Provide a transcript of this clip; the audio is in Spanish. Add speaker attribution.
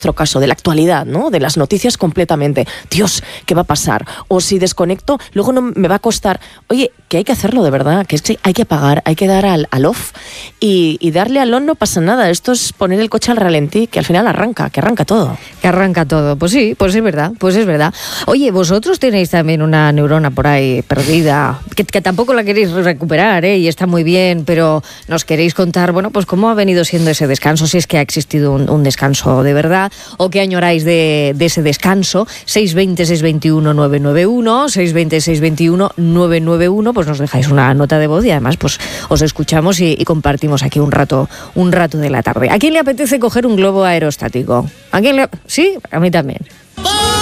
Speaker 1: nuestro caso, de la actualidad, ¿no? De las noticias completamente. Dios, ¿qué va a pasar? O si desconecto, luego no me va a costar. Oye, que hay que hacerlo de verdad, que es que hay que apagar, hay que dar al off y darle al on no pasa nada. Esto es poner el coche al ralentí, que al final arranca todo.
Speaker 2: Que arranca todo. Pues sí, pues es verdad, Oye, vosotros tenéis también una neurona por ahí perdida, que tampoco la queréis recuperar, y está muy bien, pero nos queréis contar, bueno, pues cómo ha venido siendo ese descanso, si es que ha existido un descanso de verdad, o qué añoráis de ese descanso. 620-621-991, 620-621-991, pues nos dejáis una nota de voz y además pues os escuchamos y compartimos aquí un rato de la tarde. ¿A quién le apetece coger un globo aerostático? ¿A quién le...? Sí, a mí también.